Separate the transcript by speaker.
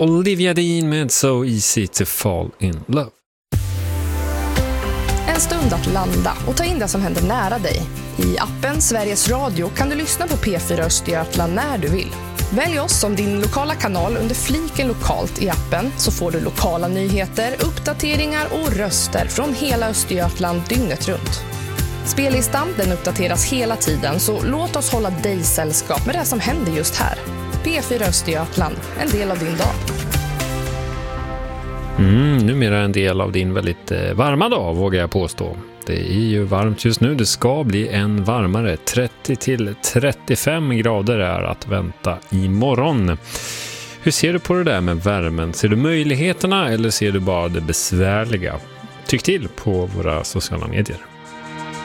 Speaker 1: Olivia Dean med So Easy to Fall in Love.
Speaker 2: En stund att landa och ta in det som händer nära dig. I appen Sveriges Radio kan du lyssna på P4 Östergötland när du vill. Välj oss som din lokala kanal under fliken lokalt i appen, så får du lokala nyheter, uppdateringar och röster från hela Östergötland dygnet runt. Spellistan den uppdateras hela tiden, så låt oss hålla dig sällskap med det som händer just här. P4 Östergötland, en del av din dag.
Speaker 1: Numera en del av din väldigt varma dag, vågar jag påstå. Det är ju varmt just nu, det ska bli än varmare. 30-35 grader är att vänta imorgon. Hur ser du på det där med värmen? Ser du möjligheterna eller ser du bara det besvärliga? Tyck till på våra sociala medier.